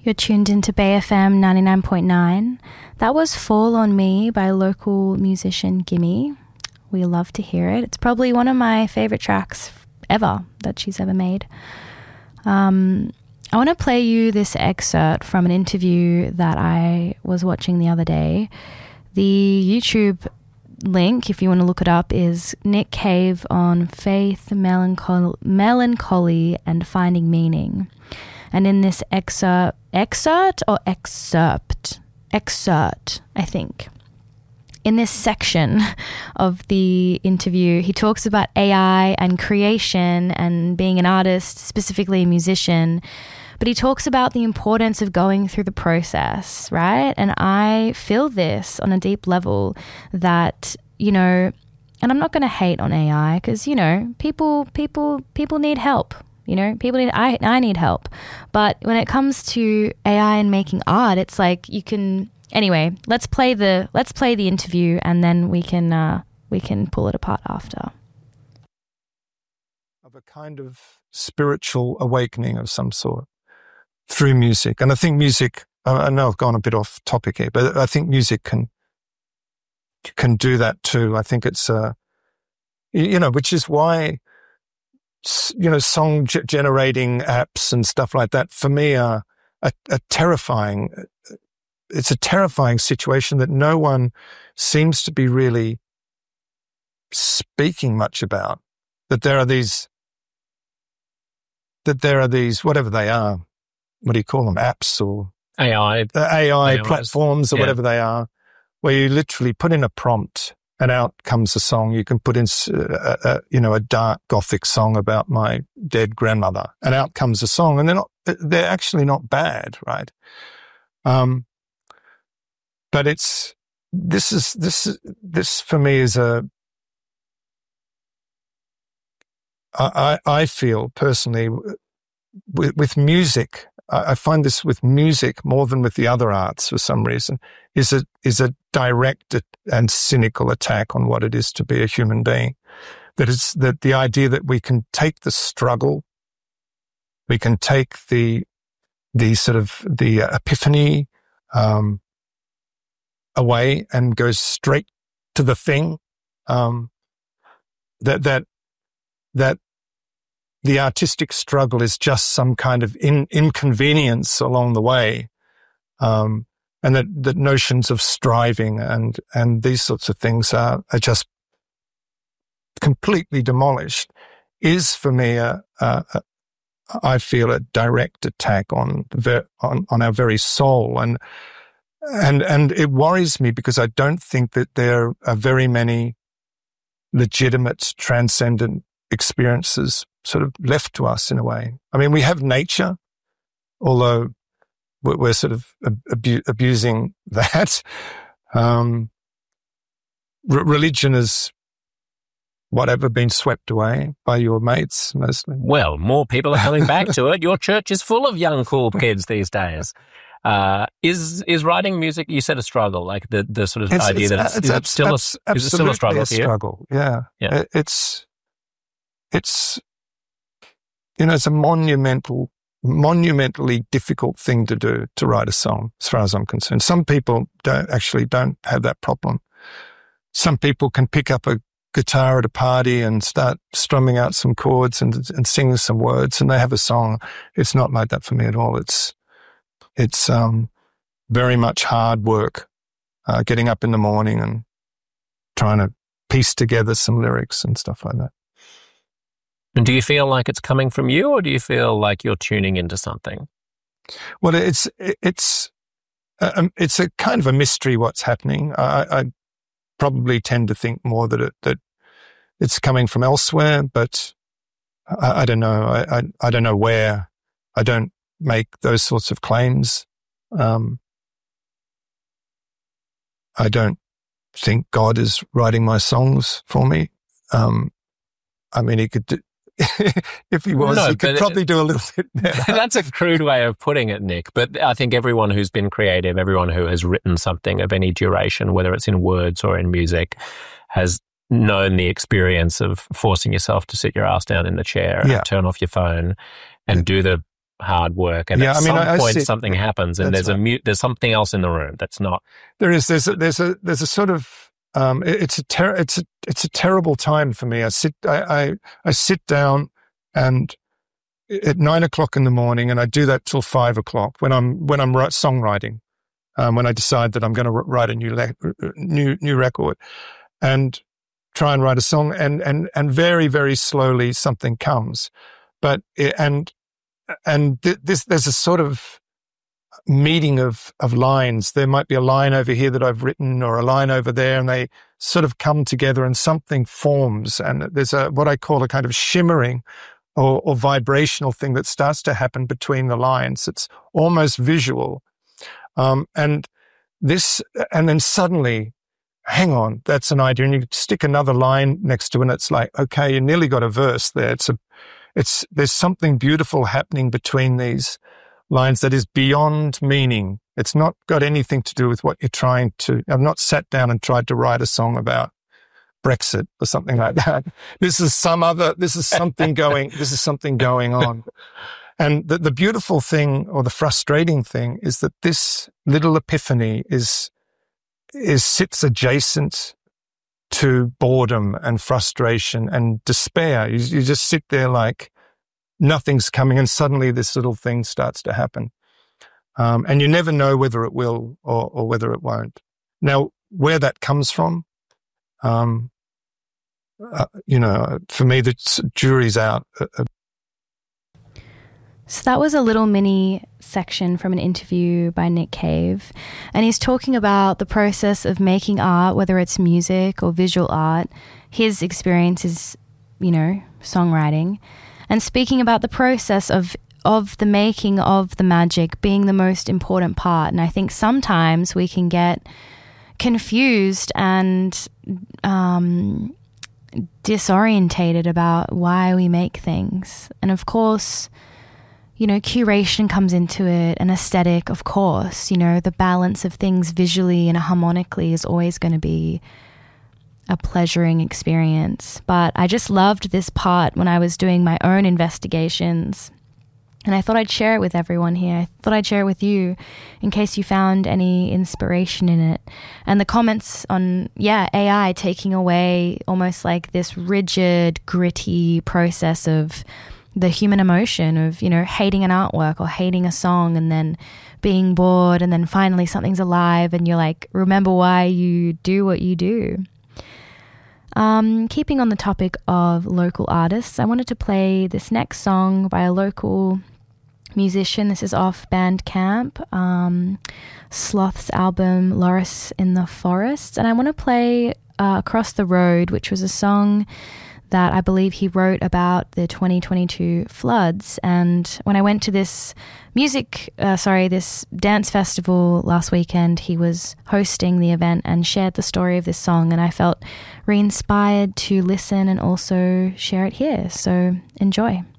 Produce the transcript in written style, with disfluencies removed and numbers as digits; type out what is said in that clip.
You're tuned into Bay FM 99.9. That was Fall on Me by local musician Gimme. We love to hear it. It's probably one of my favourite tracks ever that she's ever made. I want to play you this excerpt from an interview that I was watching the other day. The YouTube link, if you want to look it up, is Nick Cave on faith, melancholy and finding meaning. And in this excerpt, I think. In this section of the interview, he talks about AI and creation and being an artist, specifically a musician. But he talks about the importance of going through the process, right? And I feel this on a deep level that, you know, and I'm not going to hate on AI because, you know, people need help. You know, I need help. But when it comes to AI and making art, it's like you can, anyway, let's play the interview and then we can pull it apart after. Of a kind of spiritual awakening of some sort through music. And I think music, I know I've gone a bit off topic here, but I think music can do that too. I think it's, which is why, song generating apps and stuff like that for me are terrifying. It's a terrifying situation that no one seems to be really speaking much about. That there are these, whatever they are, what do you call them, apps or AI platforms or whatever they are, where you literally put in a prompt and out comes a song. You can put in, a dark gothic song about my dead grandmother, and out comes a song, and they're actually not bad, right? But this for me is I feel personally with music, I find this with music more than with the other arts for some reason, is a direct and cynical attack on what it is to be a human being. That the idea that we can take the struggle, we can take the sort of the epiphany away and go straight to the thing. That the artistic struggle is just some kind of inconvenience along the way, and that notions of striving and these sorts of things are just completely demolished, is for me I feel a direct attack on our very soul, and it worries me because I don't think that there are very many legitimate transcendent experiences sort of left to us in a way. I mean, we have nature, although we're sort of abusing that. Religion is whatever been swept away by your mates mostly. Well, more people are coming back to it. Your church is full of young, cool kids these days. Is writing music, you said, a struggle, like the sort of idea that it's still a struggle for you? Struggle, yeah. It's it's a monumentally difficult thing to do, to write a song, as far as I'm concerned. Some people don't have that problem. Some people can pick up a guitar at a party and start strumming out some chords and singing some words, and they have a song. It's not like that for me at all. It's very much hard work, getting up in the morning and trying to piece together some lyrics and stuff like that. And do you feel like it's coming from you, or do you feel like you're tuning into something? Well, it's a kind of a mystery what's happening. I probably tend to think more that it's coming from elsewhere, but I don't know. I don't know where. I don't make those sorts of claims. I don't think God is writing my songs for me. I mean, he could do, if he was, he could probably do a little bit better. That's a crude way of putting it, Nick. But I think everyone who's been creative, everyone who has written something of any duration, whether it's in words or in music, has known the experience of forcing yourself to sit your ass down in the chair and turn off your phone and do the hard work, and at some point something happens, and there's something else in the room that's not. There's a sort of it's a terrible time for me. I sit down and at 9 o'clock in the morning, and I do that till 5 o'clock when I'm songwriting. When I decide that I'm going to write a new record, and try and write a song, and very, very slowly something comes, there's a sort of meeting of lines. There might be a line over here that I've written, or a line over there, and they sort of come together and something forms, and there's what I call a kind of shimmering or vibrational thing that starts to happen between the lines. It's almost visual. And then suddenly, hang on, that's an idea. And you stick another line next to it, and it's like, okay, you nearly got a verse there. There's something beautiful happening between these lines that is beyond meaning. It's not got anything to do with what you're trying to. I've not sat down and tried to write a song about Brexit or something like that. This is something going on. And the beautiful thing, or the frustrating thing, is that this little epiphany sits adjacent to boredom and frustration and despair. You just sit there like nothing's coming, and suddenly this little thing starts to happen. And you never know whether it will or whether it won't. Now, where that comes from, for me, the jury's out. So that was a little mini section from an interview by Nick Cave. And he's talking about the process of making art, whether it's music or visual art. His experience is, songwriting. And speaking about the process of the making of the magic being the most important part. And I think sometimes we can get confused and disorientated about why we make things. And of course, curation comes into it, and aesthetic, of course. The balance of things visually and harmonically is always going to be a pleasuring experience. But I just loved this part when I was doing my own investigations, and I thought I'd share it with everyone here. I thought I'd share it with you in case you found any inspiration in it. And the comments on, AI taking away almost like this rigid, gritty process of the human emotion of, hating an artwork or hating a song, and then being bored, and then finally something's alive and you're like, remember why you do what you do. Keeping on the topic of local artists, I wanted to play this next song by a local musician. This is off Bandcamp, Sloth's album Loris in the Forest. And I want to play Across the Road, which was a song that I believe he wrote about the 2022 floods. And when I went to this this dance festival last weekend, he was hosting the event and shared the story of this song, and I felt re-inspired to listen and also share it here. So enjoy.